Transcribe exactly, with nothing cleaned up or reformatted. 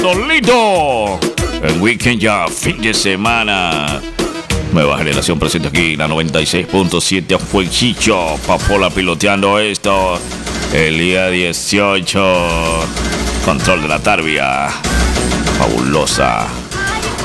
Solito. El weekend ya, fin de semana. Nueva generación presente aquí, la noventa y seis punto siete a Fueguicho. Papola piloteando esto. El día dieciocho. Control de la Tarbia. Fabulosa.